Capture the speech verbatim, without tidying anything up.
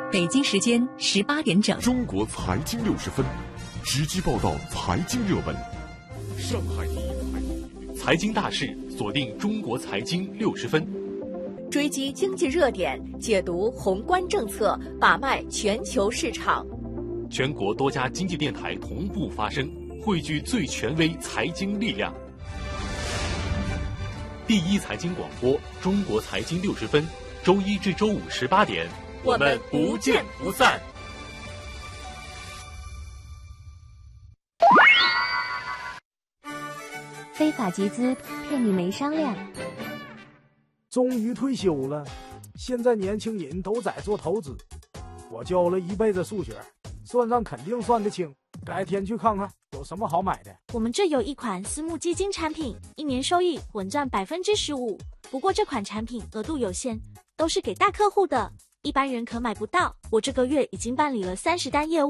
北京时间十八点整， 中国财经六十分，直击报道财经热门。上海第一财经大事，锁定中国财经六十分， 追击经济热点，解读宏观政策，把脉全球市场。 全国多家经济电台同步发声，汇聚最权威财经力量。第一财经广播，中国财经六十分，周一至周五十八点， 我们不见不散。 非法集资骗你没商量。 终于退休了，现在年轻人都在做投资，我教了一辈子数学，算账肯定算得清，改天去看看有什么好买的。 我们这有一款私募基金产品，一年收益稳赚百分之十五，不过这款产品额度有限，都是给大客户的，一般人可买不到。我这个月已经办理了三十单业务。